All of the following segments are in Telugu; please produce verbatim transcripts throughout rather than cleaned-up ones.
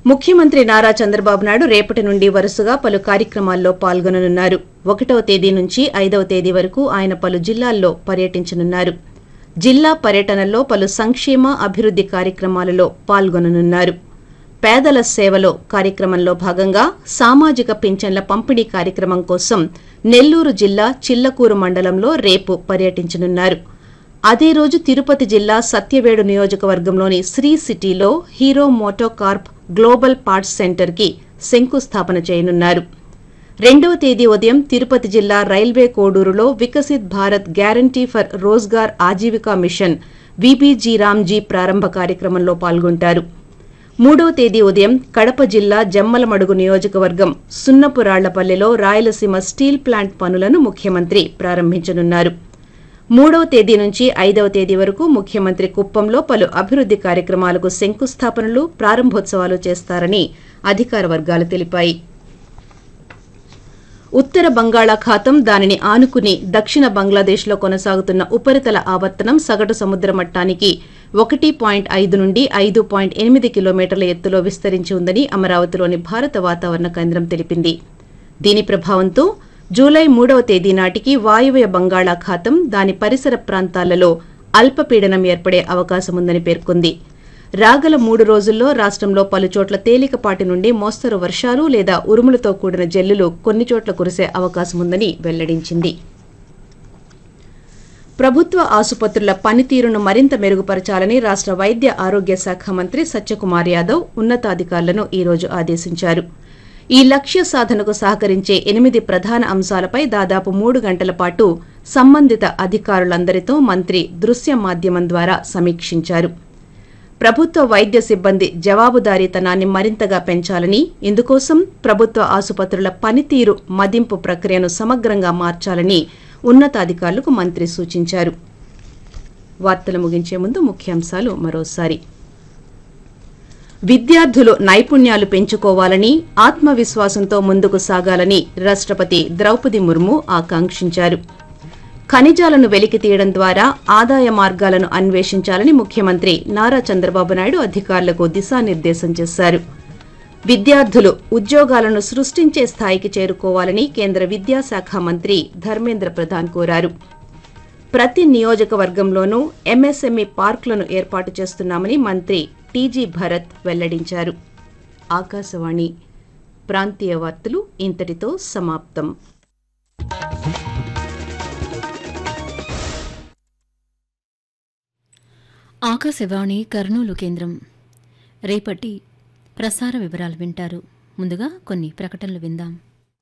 ముఖ్యమంత్రి నారా చంద్రబాబు నాయుడు రేపటి నుండి వరుసగా పలు కార్యక్రమాల్లో పాల్గొననున్నారు. ఒకటవ తేదీ నుంచి ఐదవ తేదీ వరకు ఆయన పలు జిల్లాల్లో పర్యటించనున్నారు. జిల్లా పర్యటనలో పలు సంక్షేమ అభివృద్ది కార్యక్రమాలలో పాల్గొననున్నారు. పేదల సేవలో కార్యక్రమంలో భాగంగా సామాజిక పింఛన్ల పంపిణీ కార్యక్రమం కోసం నెల్లూరు జిల్లా చిల్లకూరు మండలంలో రేపు పర్యటించనున్నారు. అదే రోజు తిరుపతి జిల్లా సత్యవేడు నియోజకవర్గంలోని శ్రీ సిటీలో hero MotoCorp global parts centre కి శంకుస్థాపన చేయనున్నారు. రెండవ తేదీ ఉదయం తిరుపతి జిల్లా railway కోడూరులో Viksit Bharat guarantee for Rozgar Aajeevika machine VBG Ramji ప్రారంభ కార్యక్రమంలో పాల్గొంటారు. మూడవ తేదీ ఉదయం కడప జిల్లా జమ్మలమడుగు నియోజకవర్గం సున్నపురాళ్లపల్లెలో రాయలసీమ స్టీల్ ప్లాంట్ పనులను ముఖ్యమంత్రి ప్రారంభించనున్నారు. మూడవ తేదీ నుంచి ఐదవ తేదీ వరకు ముఖ్యమంత్రి కుప్పంలో పలు అభివృద్ది కార్యక్రమాలకు శంకుస్థాపనలు, ప్రారంభోత్సవాలు చేస్తారని అధికార వర్గాలు తెలిపాయి. ఉత్తర బంగాళాఖాతం, దానిని ఆనుకుని దక్షిణ బంగ్లాదేశ్లో కొనసాగుతున్న ఉపరితల ఆవర్తనం సగటు సముద్ర మట్టానికి ఒకటి పాయింట్ ఐదు నుండి ఐదు పాయింట్ ఎనిమిది కిలోమీటర్ల ఎత్తులో విస్తరించి ఉందని అమరావతిలోని భారత వాతావరణ కేంద్రం తెలిపింది. దీని ప్రభావంతో జూలై మూడవ తేదీ నాటికి వాయువ్య బంగాళాఖాతం, దాని పరిసర ప్రాంతాలలో అల్పపీడనం ఏర్పడే అవకాశముందని పేర్కొంది. రాగల మూడు రోజుల్లో రాష్టంలో పలుచోట్ల తేలికపాటి నుండి మోస్తరు వర్షాలు లేదా ఉరుములతో కూడిన జల్లులు కొన్ని చోట్ల కురిసే అవకాశముందని వెల్లడించింది. ప్రభుత్వ ఆసుపత్రుల పనితీరును మరింత మెరుగుపరచాలని రాష్ట వైద్య ఆరోగ్య శాఖ మంత్రి సత్యకుమార్ యాదవ్ ఉన్నతాధికారులను ఈ రోజు ఆదేశించారు. ఈ లక్ష్య సాధనకు సహకరించే ఎనిమిది ప్రధాన అంశాలపై దాదాపు మూడు గంటల పాటు సంబంధిత అధికారులందరితో మంత్రి దృశ్య మాధ్యమం ద్వారా సమీక్షించారు. ప్రభుత్వ వైద్య సిబ్బంది జవాబుదారీతనాన్ని మరింతగా పెంచాలని, ఇందుకోసం ప్రభుత్వ ఆసుపత్రుల పనితీరు మదింపు ప్రక్రియను సమగ్రంగా మార్చాలని ఉన్నతాధికారులకు మంత్రి సూచించారు. వార్తలు ముగించే ముందు ముఖ్యాంశాలు మరోసారి. విద్యార్థులు నైపుణ్యాలు పెంచుకోవాలని, ఆత్మవిశ్వాసంతో ముందుకు సాగాలని రాష్టపతి ద్రౌపది ముర్ము ఆకాంక్షించారు. ఖనిజాలను వెలికి తీయడం ద్వారా ఆదాయ మార్గాలను అన్వేషించాలని ముఖ్యమంత్రి నారా చంద్రబాబు నాయుడు అధికారులకు దిశానిర్దేశం చేశారు. విద్యార్థులు ఉద్యోగాలను సృష్టించే స్థాయికి చేరుకోవాలని కేంద్ర విద్యాశాఖ మంత్రి ధర్మేంద్ర ప్రధాన్ కోరారు. ప్రతి నియోజకవర్గంలోనూ ఎంఎస్ఎంఈ పార్కులను ఏర్పాటు చేస్తున్నామని మంత్రి టీజీ భరత్ వెల్లడించారు. ఆకాశవాణి ప్రాంతీయ వార్తలు ఇంతటితో సమాప్తం. ఆకాశవాణి కర్నూలు కేంద్రం. రేపటి ప్రసార వివరాలు వింటారు. ముందుగా కొన్ని ప్రకటనలు విందాం.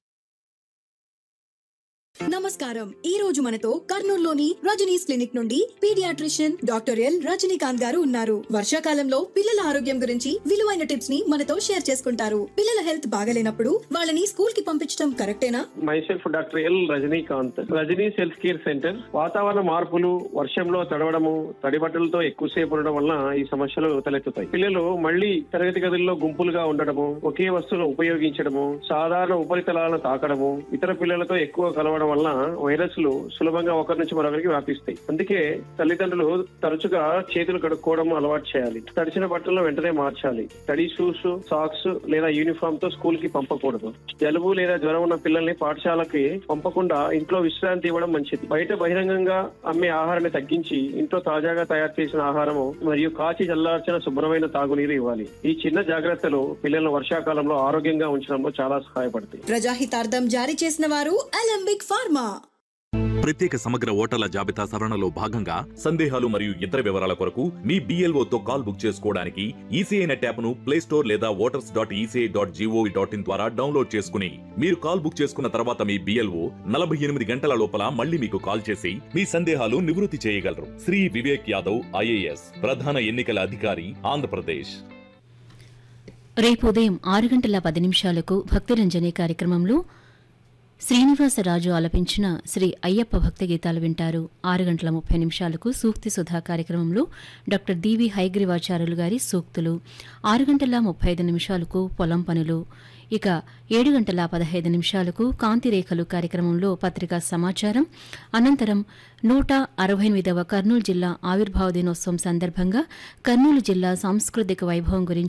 నమస్కారం. ఈ రోజు మనతో కర్నూలులోని రజనీస్ క్లినిక్ నుండి పీడియాట్రిషియన్ డాక్టర్ ఎల్ రజనీకాంత్ గారు ఉన్నారు. వర్షాకాలంలో పిల్లల ఆరోగ్యం గురించి విలువైన టిప్స్ ని మనతో షేర్ చేసుకుంటారు. పిల్లల హెల్త్ బాగలేనప్పుడు వాళ్ళని స్కూల్ కి పంపించడం కరెక్టేనా? Myself doctor L Rajinikanth, Rajani's health care centre. వాతావరణ మార్పులు, వర్షంలో తడవడము, తడి బట్టలతో ఎక్కువసేపు ఉండడం వలన ఈ సమస్యలు తలెత్తుతాయి. పిల్లలు మళ్లీ తరగతి గదుల్లో గుంపులుగా ఉండడము, ఒకే వస్తువును ఉపయోగించడము, సాధారణ ఉపరితలాలను తాకడము, ఇతర పిల్లలతో ఎక్కువ కలవడం వల్ల వైరస్లు సులభంగా ఒకరి నుంచి మరొకరికి వ్యాపిస్తాయి. అందుకే తల్లిదండ్రులు తరచుగా చేతులు కడుక్కోవడం అలవాటు చేయాలి. తడిచిన బట్టలను వెంటనే మార్చాలి. తడి షూస్, సాక్స్ లేదా యూనిఫామ్ తో స్కూల్ కి పంపకూడదు. జలుబు లేదా జ్వరం ఉన్న పిల్లల్ని పాఠశాలకి పంపకుండా ఇంట్లో విశ్రాంతి ఇవ్వడం మంచిది. బయట బహిరంగంగా అమ్మే ఆహారాన్ని తగ్గించి ఇంట్లో తాజాగా తయారు చేసిన ఆహారము మరియు కాచి చల్లార్చిన శుభ్రమైన తాగునీరు ఇవ్వాలి. ఈ చిన్న జాగ్రత్తలు పిల్లలను వర్షాకాలంలో ఆరోగ్యంగా ఉంచడంలో చాలా సహాయపడతాయి. ప్రజాహితార్థం జారీ చేసిన వారు అలెంబిక్ ఫార్మా. ప్రత్యేక సమగ్ర ఓటర్ల జాబితా సవరణలో భాగంగా సందేహాలు మరియు ఇతర వివరాల కొరకు మీ బిఎల్ఓతో కాల్ బుక్ చేసుకోవడానికి ఈసీఐ నెట్ యాప్ ను ప్లే స్టోర్ లేదా voters dot ECI dot GOV dot in ద్వారా డౌన్లోడ్ చేసుకుని మీరు కాల్ బుక్ చేసుకున్న తర్వాత మీ బిఎల్ఓ నలభై ఎనిమిది గంటల లోపల మళ్ళీ మీకు కాల్ చేసి మీ సందేహాలు నివృత్తి చేయగలరు. శ్రీ వివేక్ యాదవ్, ఐఏఎస్, ప్రధాన ఎన్నికల అధికారి, ఆంధ్రప్రదేశ్. రేపు ఉదయం ఆరు గంటల పది నిమిషాలకు భక్తిరంజని కార్యక్రమంలో శ్రీనివాసరాజు ఆలపించిన శ్రీ అయ్యప్ప భక్తి గీతాలు వింటారు. ఆరు గంటల ముప్పై నిమిషాలకు సూక్తి సుధా కార్యక్రమంలో డాక్టర్ డివి హైగ్రీవాచార్యులు గారి సూక్తులు. ఆరు గంటల ముప్పై ఐదు నిమిషాలకు పొలం పనులు. ఇక ఏడు గంటల పదహైదు నిమిషాలకు కాంతిరేఖలు కార్యక్రమంలో పత్రికా సమాచారం. అనంతరం నూట అరవై ఎనిమిదవ కర్నూలు జిల్లా ఆవిర్భావ దినోత్సవం సందర్భంగా కర్నూలు జిల్లా సాంస్కృతిక వైభవం గురించి